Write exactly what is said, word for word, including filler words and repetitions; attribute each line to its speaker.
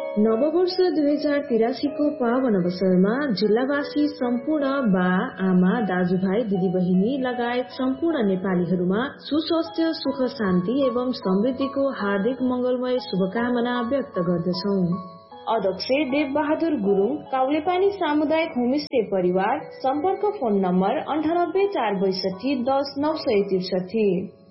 Speaker 1: नववर्ष दुई हजार तिरासीको पावन अवसरमा जिल्लावासी सम्पूर्ण बा आमा दाजुभाइ दिदीबहिनी लगायत सम्पूर्ण नेपालीहरूमा सुस्वास्थ्य सुख शान्ति एवं समृद्धिको हार्दिक मंगलमय शुभकामना व्यक्त गर्दछौं। अध्यक्ष देव बहादुर गुरुङ, काउलेपानी सामुदायिक होमस्टे परिवार। सम्पर्क फोन नम्बर अन्ठानब्बे चार बैसठी दस नौ सय त्रिसठी।